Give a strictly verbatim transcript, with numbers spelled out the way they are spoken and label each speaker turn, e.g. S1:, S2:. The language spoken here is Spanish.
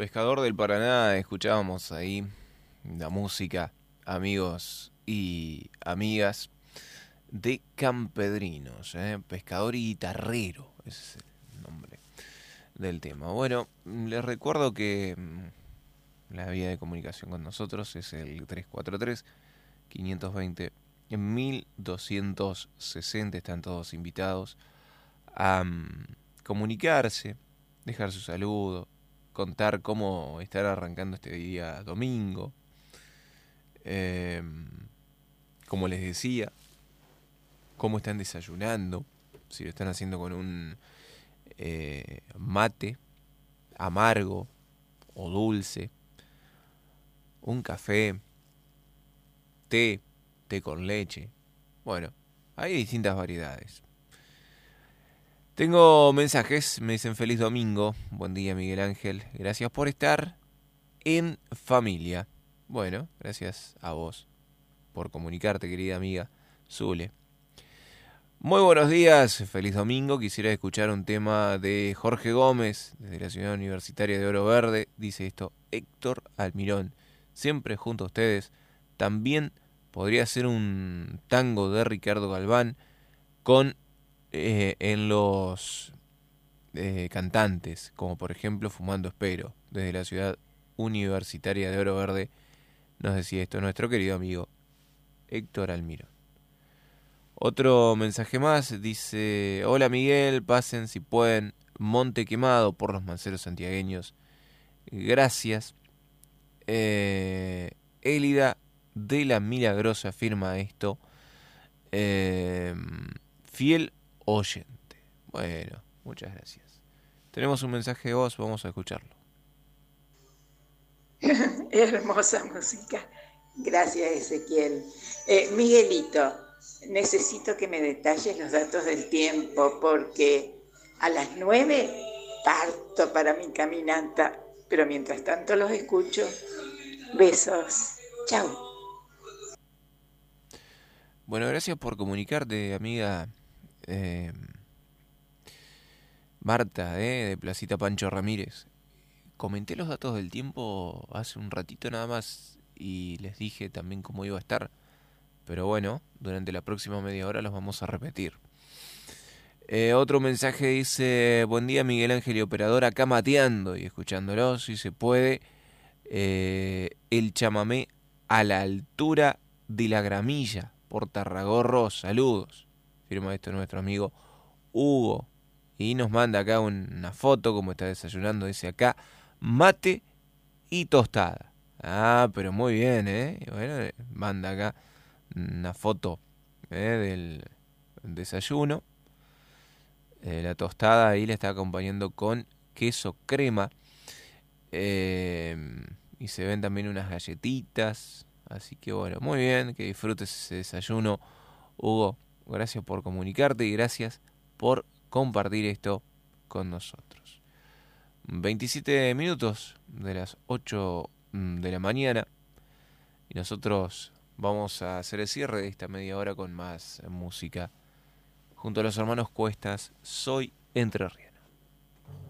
S1: Pescador del Paraná, escuchábamos ahí la música, amigos y amigas, de Campedrinos, ¿eh? Pescador y guitarrero, ese es el nombre del tema. Bueno, les recuerdo que mm, la vía de comunicación con nosotros es el tres cuatro tres, cinco dos cero, mil doscientos sesenta. Están todos invitados a mm, comunicarse, dejar su saludo, contar cómo están arrancando este día domingo. Eh, como les decía, cómo están desayunando, si lo están haciendo con un eh, mate amargo o dulce, un café, té, té con leche. Bueno, hay distintas variedades. Tengo mensajes, me dicen feliz domingo. Buen día, Miguel Ángel. Gracias por estar en familia. Bueno, gracias a vos por comunicarte, querida amiga Zule. Muy buenos días, feliz domingo. Quisiera escuchar un tema de Jorge Gómez, desde la ciudad universitaria de Oro Verde. Dice esto, Héctor Almirón, siempre junto a ustedes. También podría ser un tango de Ricardo Galván con eh, en los eh, cantantes, como por ejemplo Fumando Espero, desde la ciudad universitaria de Oro Verde. Nos decía esto nuestro querido amigo Héctor Almirón. Otro mensaje más, dice, hola Miguel, pasen si pueden, Monte Quemado por los manceros santiagueños. Gracias. Eh, Élida de la Milagrosa firma esto. Eh, fiel oyente. Bueno, muchas gracias. Tenemos un mensaje de voz, vamos a escucharlo.
S2: Hermosa música. Gracias, Ezequiel. Eh, Miguelito, necesito que me detalles los datos del tiempo porque a las nueve parto para mi caminata, pero mientras tanto los escucho. Besos. Chau.
S1: Bueno, gracias por comunicarte, amiga eh, Marta, eh, de Placita Pancho Ramírez. Comenté los datos del tiempo hace un ratito nada más y les dije también cómo iba a estar. Pero bueno, durante la próxima media hora los vamos a repetir. Eh, otro mensaje dice, buen día Miguel Ángel y operador, acá mateando y escuchándolo, si se puede, eh, el chamamé a la altura de la gramilla, por Tarragorro, saludos. Firma esto nuestro amigo Hugo. Y nos manda acá una foto, como está desayunando, dice acá, mate y tostada. Ah, pero muy bien, ¿eh? Bueno, manda acá una foto ¿eh? del desayuno. Eh, la tostada ahí la está acompañando con queso crema. Eh, y se ven también unas galletitas. Así que bueno, muy bien, que disfrutes ese desayuno. Hugo, gracias por comunicarte y gracias por compartir esto con nosotros. veintisiete minutos de las ocho de la mañana. Y nosotros vamos a hacer el cierre de esta media hora con más música. Junto a los hermanos Cuestas, Soy Entrerriano.